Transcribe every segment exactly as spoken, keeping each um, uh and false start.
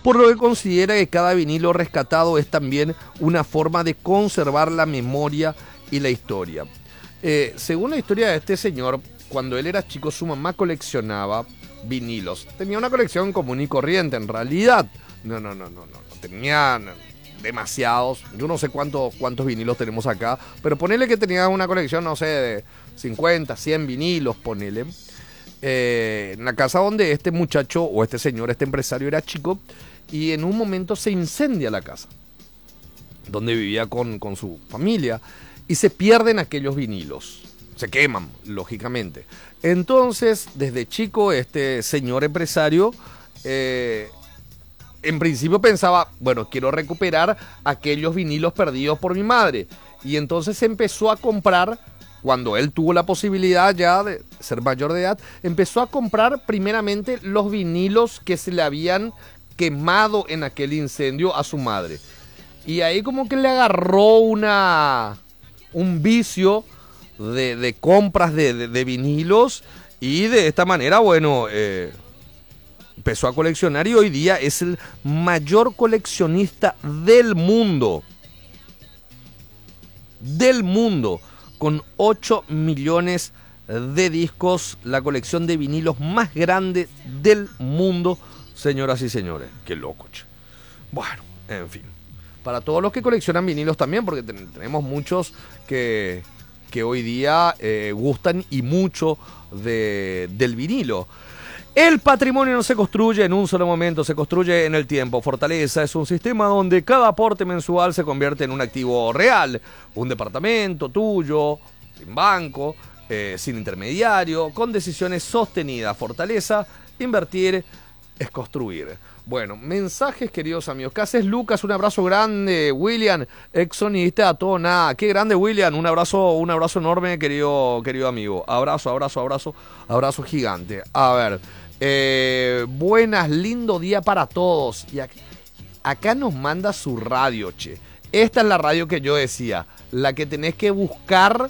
por lo que considera que cada vinilo rescatado es también una forma de conservar la memoria y la historia. Eh, según la historia de este señor, cuando él era chico, su mamá coleccionaba vinilos. Tenía una colección común y corriente, en realidad. No, no, no, no, no. no tenía demasiados. Yo no sé cuántos, cuántos vinilos tenemos acá, pero ponele que tenía una colección, no sé, de cincuenta, cien vinilos, ponele. Eh, en la casa donde este muchacho, o este señor, este empresario era chico, y en un momento se incendia la casa, donde vivía con, con su familia, y se pierden aquellos vinilos. Se queman, lógicamente. Entonces, desde chico, este señor empresario, eh, en principio pensaba, bueno, quiero recuperar aquellos vinilos perdidos por mi madre. Y entonces empezó a comprar, cuando él tuvo la posibilidad ya de ser mayor de edad, empezó a comprar primeramente los vinilos que se le habían quemado en aquel incendio a su madre. Y ahí como que le agarró una, un vicio de, de compras de, de, de vinilos, y de esta manera, bueno, eh, empezó a coleccionar y hoy día es el mayor coleccionista del mundo. Del mundo. Con ocho millones de discos, la colección de vinilos más grande del mundo, señoras y señores. Qué loco, che. Bueno, en fin. Para todos los que coleccionan vinilos también, porque ten- tenemos muchos que, que hoy día eh, gustan y mucho de, del vinilo. El patrimonio no se construye en un solo momento, se construye en el tiempo. Fortaleza es un sistema donde cada aporte mensual se convierte en un activo real. Un departamento tuyo, sin banco, eh, sin intermediario, con decisiones sostenidas. Fortaleza, invertir es construir. Bueno, mensajes, queridos amigos. ¿Qué haces, Lucas? Un abrazo grande. William, ex sonista a todo nada. Qué grande, William. Un abrazo, un abrazo enorme, querido, querido amigo. Abrazo, abrazo, abrazo, abrazo gigante. A ver. Eh, buenas, lindo día para todos. Y acá, acá nos manda su radio, che. Esta es la radio que yo decía, la que tenés que buscar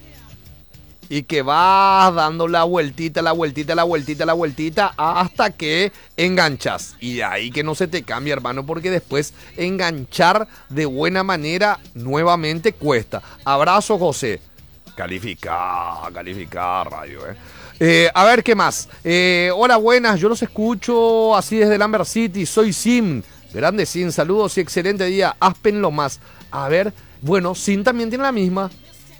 y que vas dando la vueltita, la vueltita, la vueltita, la vueltita hasta que enganchas. Y de ahí que no se te cambie, hermano, porque después enganchar de buena manera nuevamente cuesta. Abrazo, José. Calificar, calificar, radio, eh. Eh, a ver, ¿qué más? Eh, hola, buenas, yo los escucho así desde Lambert City, soy Sim, grande Sim, saludos y excelente día, Aspen lo más. A ver, bueno, Sim también tiene la misma,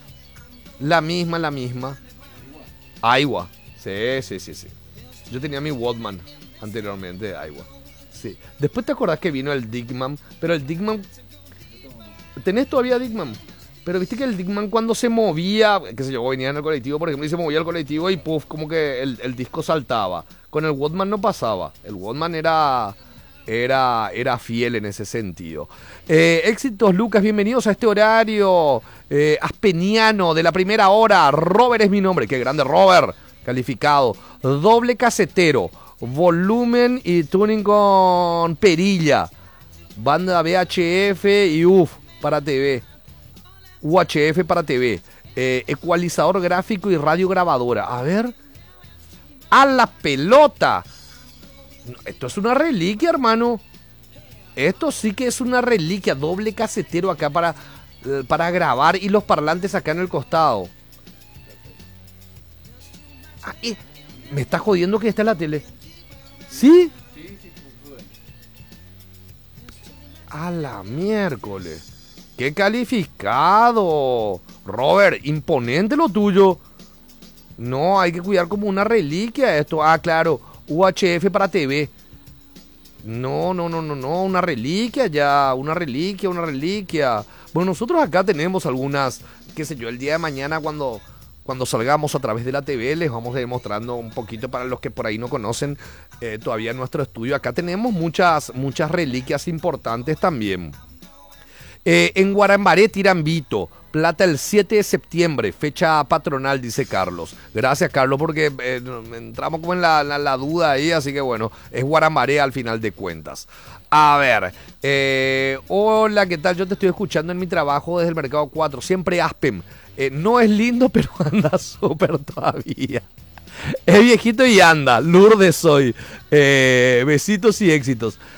la misma, la misma. Aiwa, sí, sí, sí, sí. Yo tenía mi Walkman anteriormente de Aiwa, sí. Después te acordás que vino el Dickman, pero el Dickman, ¿tenés todavía Dickman? Pero viste que el Dickman cuando se movía, qué sé yo, venía en el colectivo, por ejemplo, y se movía el colectivo y puff, como que el, el disco saltaba. Con el Walkman no pasaba. El Walkman era, era, era fiel en ese sentido. Eh, éxitos, Lucas, bienvenidos a este horario eh, aspeniano de la primera hora. Robert es mi nombre, qué grande Robert, calificado. Doble casetero, volumen y tuning con perilla. Banda V H F y uff, para T V. U H F para T V, eh, ecualizador gráfico y radio grabadora. A ver, a la pelota. Esto es una reliquia, hermano. Esto sí que es una reliquia. Doble casetero acá para, para grabar y los parlantes acá en el costado. Ah, eh, me está jodiendo que está en la tele. ¿Sí? Sí, sí, a la miércoles. ¡Qué calificado! Robert, imponente lo tuyo. No, hay que cuidar como una reliquia esto. Ah, claro, U H F para T V. No, no, no, no, no, una reliquia ya, una reliquia, una reliquia. Bueno, nosotros acá tenemos algunas, qué sé yo, el día de mañana cuando, cuando salgamos a través de la T V les vamos a ir mostrando un poquito para los que por ahí no conocen eh, todavía nuestro estudio. Acá tenemos muchas, muchas reliquias importantes también. Eh, en Guarambaré tiran Vito, plata el siete de septiembre, fecha patronal, dice Carlos. Gracias, Carlos, porque eh, entramos como en la, la, la duda ahí, así que bueno, es Guarambaré al final de cuentas. A ver, eh, hola, ¿qué tal? Yo te estoy escuchando en mi trabajo desde el Mercado cuatro, siempre Aspen. Eh, no es lindo, pero anda súper todavía. Es viejito y anda, Lourdes soy. Eh, besitos y éxitos.